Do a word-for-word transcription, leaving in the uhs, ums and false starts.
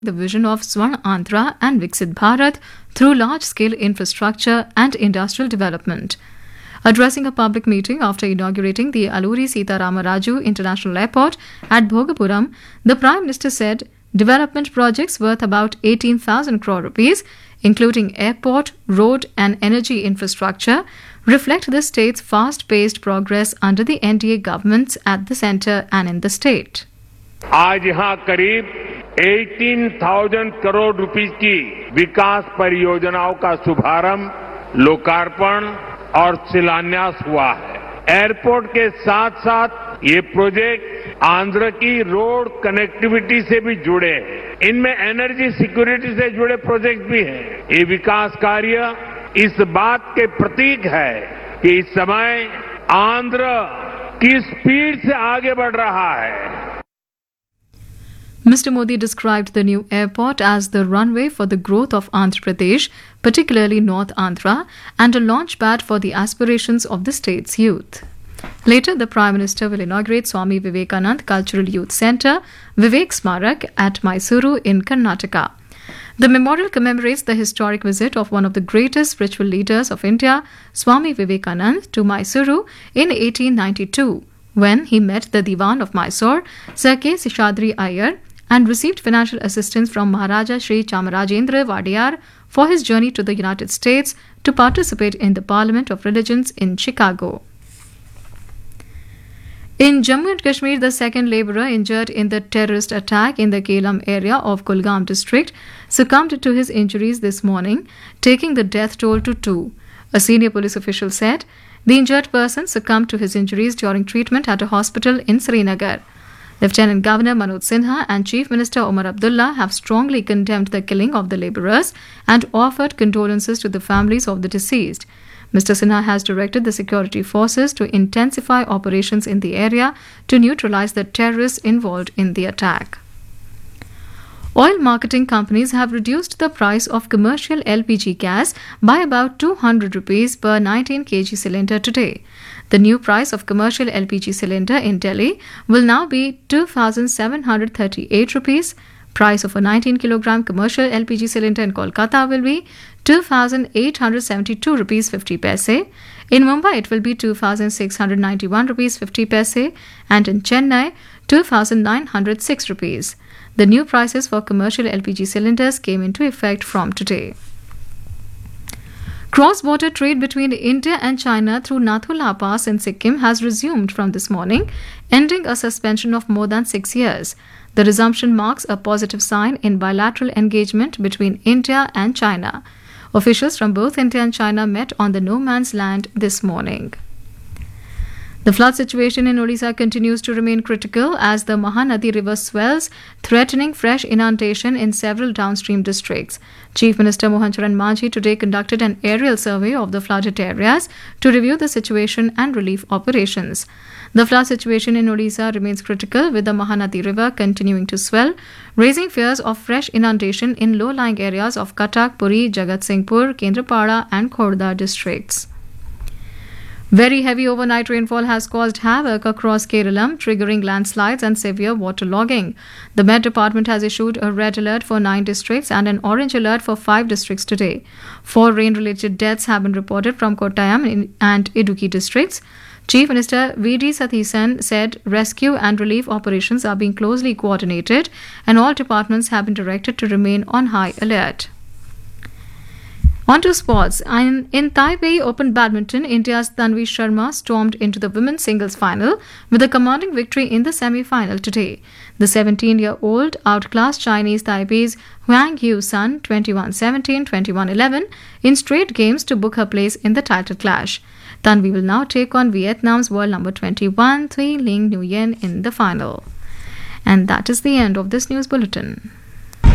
the vision of Swarna Andhra and Viksit Bharat through large-scale infrastructure and industrial development. Addressing a public meeting after inaugurating the Alluri Sita Rama Raju International Airport at Bhogapuram, the Prime Minister said development projects worth about eighteen thousand crore rupees, including airport, road and energy infrastructure, reflect the state's fast-paced progress under the N D A governments at the centre and in the state. आज यहाँ करीब अठारह हज़ार करोड़ रुपए की विकास परियोजनाओं का शुभारंभ, लोकार्पण और शिलान्यास हुआ है। एयरपोर्ट के साथ साथ ये प्रोजेक्ट आंध्र की रोड कनेक्टिविटी से भी जुड़े हैं। इनमें एनर्जी सिक्योरिटी से जुड़े प्रोजेक्ट भी हैं। ये विकास कार्य इस बात के प्रतीक है कि इस समय आंध्र किस स्पीड से आगे बढ़ रहा है। Mister Modi described the new airport as the runway for the growth of Andhra Pradesh, particularly North Andhra, and a launchpad for the aspirations of the state's youth. Later, the Prime Minister will inaugurate Swami Vivekanand Cultural Youth Centre, Vivek Smarak, at Mysuru in Karnataka. The memorial commemorates the historic visit of one of the greatest spiritual leaders of India, Swami Vivekanand, to Mysuru in eighteen ninety-two, when he met the Diwan of Mysore, Sir K. Seshadri Iyer, and received financial assistance from Maharaja Sri Chamarajendra Wadiyar for his journey to the United States to participate in the Parliament of Religions in Chicago. In Jammu and Kashmir, the second labourer injured in the terrorist attack in the Kelam area of Kulgam district succumbed to his injuries this morning, taking the death toll to two. A senior police official said the injured person succumbed to his injuries during treatment at a hospital in Srinagar. Lieutenant Governor Manoj Sinha and Chief Minister Omar Abdullah have strongly condemned the killing of the labourers and offered condolences to the families of the deceased. Mister Sinha has directed the security forces to intensify operations in the area to neutralise the terrorists involved in the attack. Oil marketing companies have reduced the price of commercial L P G gas by about two hundred rupees per nineteen kilogram cylinder today. The new price of commercial L P G cylinder in Delhi will now be two thousand seven hundred thirty-eight rupees. Price of a nineteen kilogram commercial L P G cylinder in Kolkata will be two thousand eight hundred seventy-two rupees fifty paise. In Mumbai, it will be two thousand six hundred ninety-one rupees fifty paise, and in Chennai, two thousand nine hundred six rupees. The new prices for commercial L P G cylinders came into effect from today. Cross-border trade between India and China through Nathula Pass in Sikkim has resumed from this morning, ending a suspension of more than six years. The resumption marks a positive sign in bilateral engagement between India and China. Officials from both India and China met on the no man's land this morning. The flood situation in Odisha continues to remain critical as the Mahanadi River swells, threatening fresh inundation in several downstream districts. Chief Minister Mohan Charan Manjhi today conducted an aerial survey of the flooded areas to review the situation and relief operations. The flood situation in Odisha remains critical, with the Mahanadi River continuing to swell, raising fears of fresh inundation in low-lying areas of Cuttack, Puri, Jagatsinghpur, Kendrapada and Khordha districts. Very heavy overnight rainfall has caused havoc across Kerala, triggering landslides and severe waterlogging. The Met Department has issued a red alert for nine districts and an orange alert for five districts today. Four rain-related deaths have been reported from Kottayam and Idukki districts. Chief Minister V D Satheesan said rescue and relief operations are being closely coordinated and all departments have been directed to remain on high alert. On to sports. In, in Taipei Open Badminton, India's Tanvi Sharma stormed into the women's singles final with a commanding victory in the semi-final today. The seventeen-year-old outclassed Chinese Taipei's Huang Yu-sun twenty-one seventeen, twenty-one eleven in straight games to book her place in the title clash. Tanvi will now take on Vietnam's world number twenty-one, Thuy Linh Nguyen, in the final. And that is the end of this news bulletin.